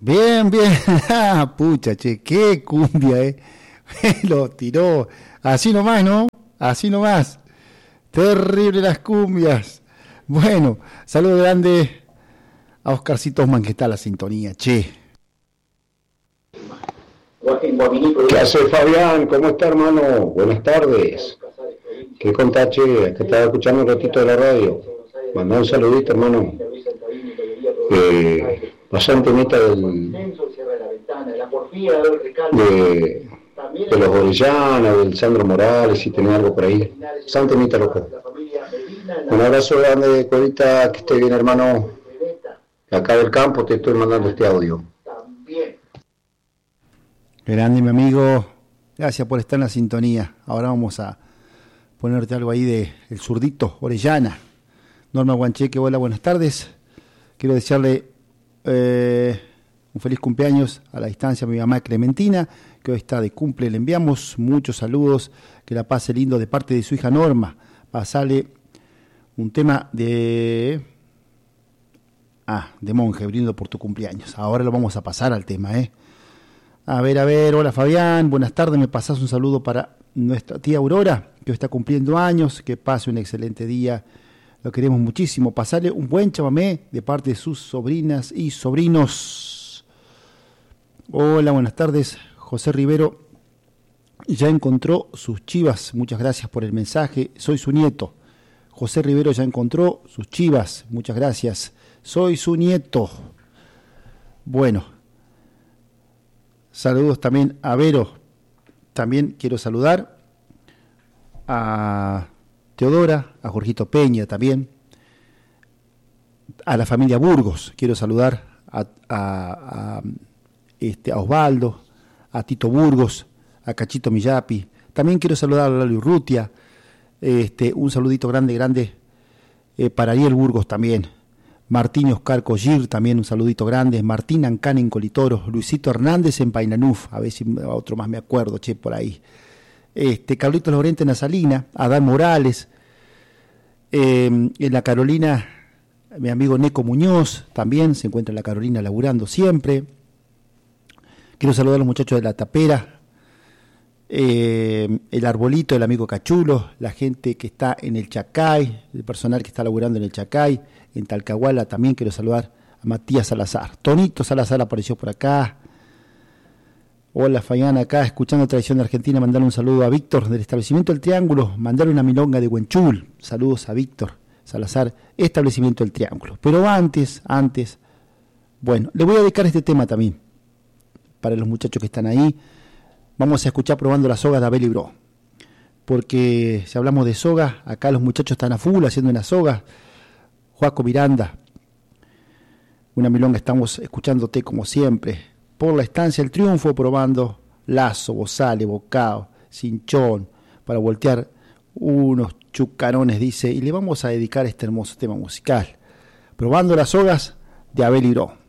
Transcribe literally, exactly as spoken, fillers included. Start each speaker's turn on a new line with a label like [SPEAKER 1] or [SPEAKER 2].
[SPEAKER 1] Bien, bien. Pucha, che, qué cumbia, eh. Lo tiró. Así nomás, ¿no? Así nomás. Terrible las cumbias. Bueno, saludo grande a Oscarcito Osman, que está a la sintonía, che.
[SPEAKER 2] ¿Qué hace Fabián? ¿Cómo está, hermano? Buenas tardes. ¿Qué contás, che? Que estaba escuchando un ratito de la radio. Mandá un saludito, hermano. Eh, pasá un temita del, de, de los Orellana, del Sandro Morales, si tenés algo por ahí. Pasá un temita, loco. Un abrazo grande, Corita, que esté bien, hermano. Acá del campo te estoy mandando este audio.
[SPEAKER 1] Grande, mi amigo. Gracias por estar en la sintonía. Ahora vamos a ponerte algo ahí de El Zurdito, Orellana. Norma Guancheque, hola, buenas tardes. Quiero desearle eh, un feliz cumpleaños a la distancia a mi mamá Clementina, que hoy está de cumple. Le enviamos muchos saludos, que la pase lindo de parte de su hija Norma. Pasale un tema de... Ah, de Monje, brindo por tu cumpleaños. Ahora lo vamos a pasar al tema, ¿eh? A ver, a ver, hola Fabián, buenas tardes, me pasás un saludo para nuestra tía Aurora, que hoy está cumpliendo años, que pase un excelente día, lo queremos muchísimo, pasarle un buen chamamé de parte de sus sobrinas y sobrinos. Hola, buenas tardes, José Rivero, ya encontró sus chivas, muchas gracias por el mensaje, soy su nieto. José Rivero ya encontró sus chivas, muchas gracias, soy su nieto. Bueno. Saludos también a Vero. También quiero saludar a Teodora, a Jorgito Peña también, a la familia Burgos. Quiero saludar a, a, a, este, a Osvaldo, a Tito Burgos, a Cachito Millapi. También quiero saludar a Lalo Urrutia. Este, un saludito grande, grande eh, para Ariel Burgos también. Martín Oscar Collir, también un saludito grande. Martín Ancán en Colitoro. Luisito Hernández en Painanuf. A ver si a otro más me acuerdo, che, por ahí. Este, Carlitos Lorente en la Salina. Adán Morales. Eh, en la Carolina, mi amigo Neco Muñoz, también se encuentra en la Carolina laburando siempre. Quiero saludar a los muchachos de La Tapera. Eh, el Arbolito, el amigo Cachulo. La gente que está en el Chacay. El personal que está laburando en el Chacay. En Talcahuala también quiero saludar a Matías Salazar. Tonito Salazar apareció por acá. Hola, Fabián, acá escuchando Tradición de Argentina. Mandarle un saludo a Víctor del establecimiento El Triángulo. Mandarle una milonga de Huenchul. Saludos a Víctor Salazar, establecimiento El Triángulo. Pero antes, antes, bueno, le voy a dedicar este tema también para los muchachos que están ahí. Vamos a escuchar Probando las sogas de Abel y Bro. Porque si hablamos de sogas, acá los muchachos están a full haciendo una soga. Joaco Miranda, una milonga, estamos escuchándote como siempre, por la estancia El Triunfo, probando lazo, bozale, bocado, cinchón, para voltear unos chucarones, dice, y le vamos a dedicar este hermoso tema musical, Probando las sogas de Abel y Bro.